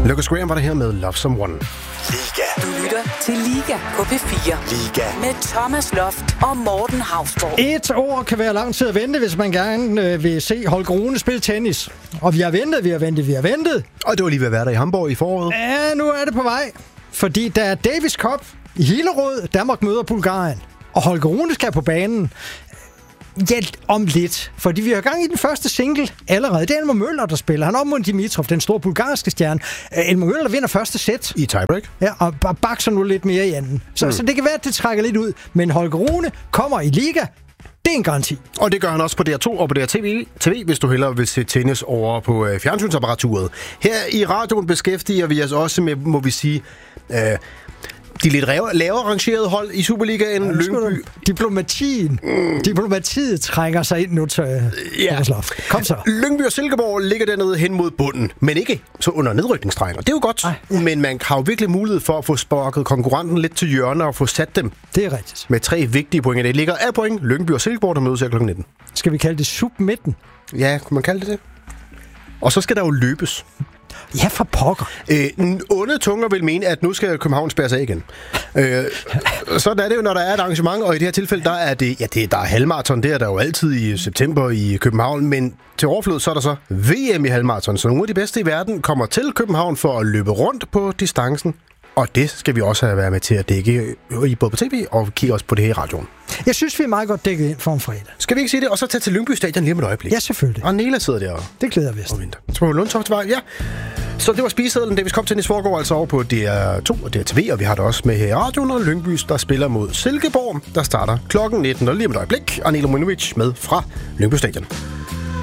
Lucas Graham var der her med Love Someone. Liga. Du lytter til Liga på P4. Liga. Med Thomas Loft og Morten Hausborg. Et år kan være lang tid at vente, hvis man gerne vil se Holger Rune spille tennis. Og vi har ventet. Og det var lige ved at være der i Hamburg i foråret. Ja, nu er det på vej. Fordi der er Davis Cup i Hillerød. Danmark møder Bulgarien. Og Holger Rune skal på banen. Ja, om lidt. Fordi vi har gang i den første single allerede. Det er Elmer Møller, der spiller. Han er op mod Dimitrov, den store bulgarske stjerne. Elmer Møller vinder første sæt. I tiebreak. Ja, og bakser nu lidt mere i anden. Så det kan være, at det trækker lidt ud. Men Holger Rune kommer i liga. Det er en garanti. Og det gør han også på DR2 og på DR TV, hvis du hellere vil se tennis over på fjernsynsapparaturet. Her i radioen beskæftiger vi os også med, må vi sige, de lidt lavere rangerede hold i Superligaen. Lyngby. Diplomatiet trænger sig ind nu til Kom så. Lyngby og Silkeborg ligger dernede hen mod bunden, men ikke så under nedrykningsstregen. Og det er jo godt, men man har jo virkelig mulighed for at få sparket konkurrenten lidt til hjørne og få sat dem. Det er rigtigt. Med 3 vigtige point. Det ligger af point. Lyngby og Silkeborg, der mødes her kl. 19. Skal vi kalde det submidten? Ja, kunne man kalde det? Og så skal der jo løbes. Ja, for pokker. Onde tunger vil mene, at nu skal København spærre sig igen. Sådan er det jo, når der er et arrangement, og i det her tilfælde, der er der er halvmarathon, det er der jo altid i september i København, men til overflod, så er der så VM i halvmarathon, så nogle af de bedste i verden kommer til København for at løbe rundt på distancen, og det skal vi også have været med til at dække i både på tv og kigge også på det her i radioen. Jeg synes, vi er meget godt dækket ind for en fredag. Skal vi ikke sige det? Og så tage til Lyngby Stadion lige om et øjeblik. Ja, selvfølgelig. Og Nela sidder der. Det glæder vi os. Og venter. Så på Lundtoftvej, ja. Så det var spisesedlen, Davis Cup tennis foregår altså over på DR2 og DRTV, og vi har det også med her i radioen, og Lyngby, der spiller mod Silkeborg, der starter klokken 19, og lige om et øjeblik, Anela Mojnovic med fra Lyngby Stadion.